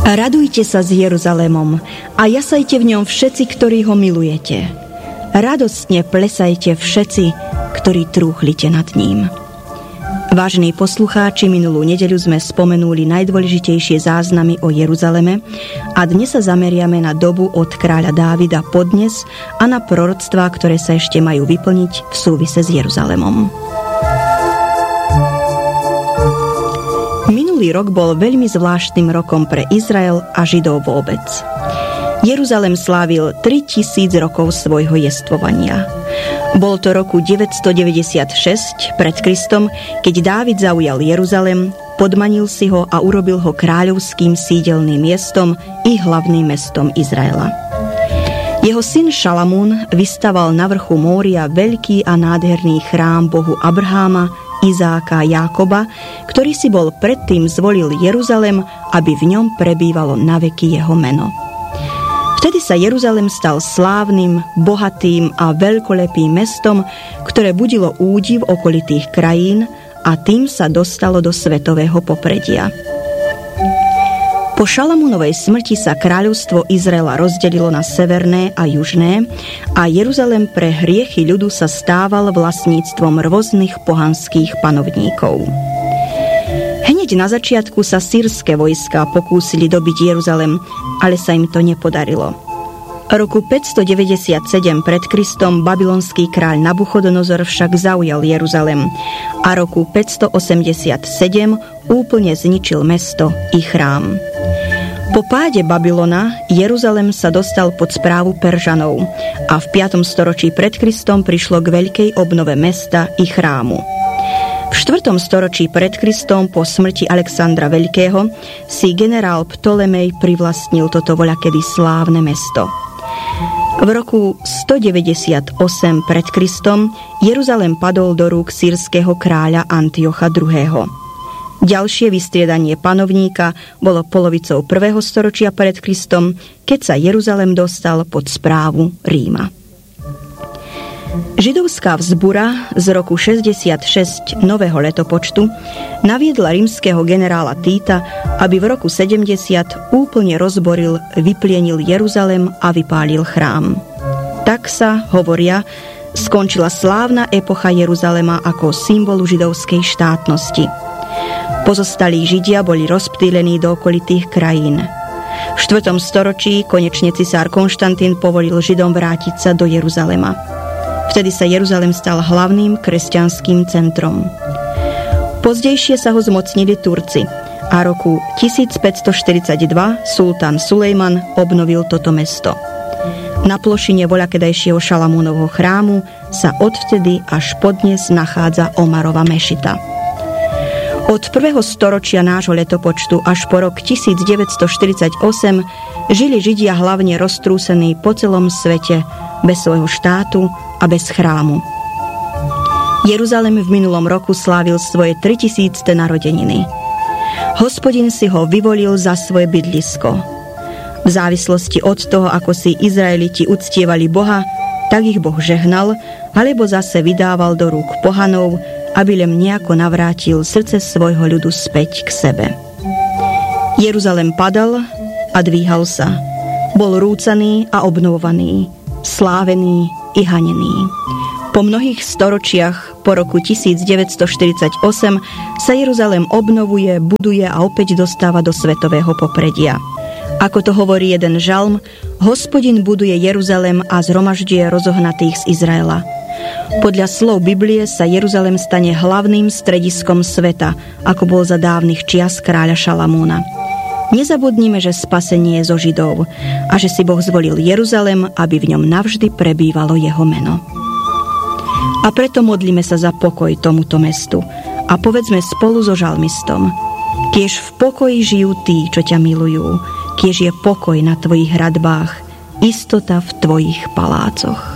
Radujte sa s Jeruzalémom a jasajte v ňom všetci, ktorí ho milujete. Radostne plesajte všetci, ktorí trúchlite nad ním. Vážení poslucháči, minulú nedeľu sme spomenuli najdôležitejšie záznamy o Jeruzaleme a dnes sa zameriame na dobu od kráľa Dávida podnes a na proroctvá, ktoré sa ešte majú vyplniť v súvise s Jeruzalemom. Minulý rok bol veľmi zvláštnym rokom pre Izrael a Židov vôbec. Jeruzalem slávil 3000 rokov svojho jestvovania. Bol to roku 996 pred Kristom, keď Dávid zaujal Jeruzalem, podmanil si ho a urobil ho kráľovským sídelným miestom i hlavným mestom Izraela. Jeho syn Šalamún vystaval na vrchu Mória veľký a nádherný chrám Bohu Abraháma, Izáka a Jákoba, ktorý si bol predtým zvolil Jeruzalem, aby v ňom prebývalo naveky jeho meno. Vtedy sa Jeruzalem stal slávnym, bohatým a veľkolepým mestom, ktoré budilo údiv okolitých krajín a tým sa dostalo do svetového popredia. Po Šalamúnovej smrti sa kráľovstvo Izraela rozdelilo na severné a južné a Jeruzalem pre hriechy ľudu sa stával vlastníctvom rôznych pohanských panovníkov. Hneď na začiatku sa sýrske vojská pokúsili dobiť Jeruzalem, ale sa im to nepodarilo. Roku 597 pred Kristom babylonský kráľ Nabuchodonozor však zaujal Jeruzalem a roku 587 úplne zničil mesto i chrám. Po páde Babylona Jeruzalem sa dostal pod správu Peržanov a v 5. storočí pred Kristom prišlo k veľkej obnove mesta i chrámu. V 4. storočí pred Kristom po smrti Alexandra Veľkého si generál Ptolemej privlastnil toto voľakedy slávne mesto. V roku 198 pred Kristom Jeruzalem padol do rúk sýrskeho kráľa Antiocha II. Ďalšie vystriedanie panovníka bolo polovicou 1. storočia pred Kristom, keď sa Jeruzalem dostal pod správu Ríma. Židovská vzbura z roku 66 nového letopočtu naviedla rímskeho generála Týta, aby v roku 70 úplne rozboril, vyplienil Jeruzalem a vypálil chrám. Tak sa, hovoria, skončila slávna epocha Jeruzalema ako symbolu židovskej štátnosti. Pozostalí Židia boli rozptýlení do okolitých krajín. V 4. storočí konečne cisár Konštantín povolil Židom vrátiť sa do Jeruzalema. Vtedy sa Jeruzalem stal hlavným kresťanským centrom. Pozdejšie sa ho zmocnili Turci a roku 1542 sultán Sulejman obnovil toto mesto. Na plošine voľakedajšieho Šalamúnovho chrámu sa odvtedy až podnes nachádza Omarova mešita. Od 1. storočia nášho letopočtu až po rok 1948 žili Židia hlavne roztrúsení po celom svete, bez svojho štátu a bez chrámu. Jeruzalem v minulom roku slávil svoje 3000. narodeniny. Hospodin si ho vyvolil za svoje bydlisko. V závislosti od toho, ako si Izraeliti uctievali Boha, tak ich Boh žehnal, alebo zase vydával do rúk pohanov, aby len nejako navrátil srdce svojho ľudu späť k sebe. Jeruzalem padal a dvíhal sa. Bol rúcaný a obnovovaný, slávený i hanený. Po mnohých storočiach, po roku 1948, sa Jeruzalem obnovuje, buduje a opäť dostáva do svetového popredia. Ako to hovorí jeden žalm, Hospodin buduje Jeruzalem a zhromažďuje rozohnatých z Izraela. Podľa slov Biblie sa Jeruzalem stane hlavným strediskom sveta, ako bol za dávnych čias kráľa Šalamúna. Nezabudnime, že spasenie je zo Židov a že si Boh zvolil Jeruzalem, aby v ňom navždy prebývalo jeho meno. A preto modlíme sa za pokoj tomuto mestu a povedzme spolu so žalmistom: Kiež v pokoji žijú tí, čo ťa milujú, kiež je pokoj na tvojich hradbách, istota v tvojich palácoch.